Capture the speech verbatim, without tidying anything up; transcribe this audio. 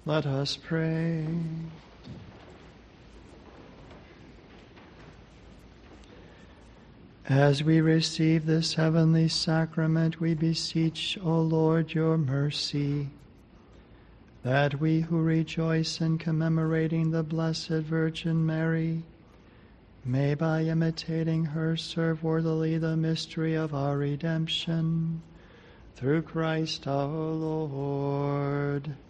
Let us pray. As we receive this heavenly sacrament, we beseech, O Lord, your mercy, that we who rejoice in commemorating the Blessed Virgin Mary may, by imitating her, serve worthily the mystery of our redemption. Through Christ our Lord.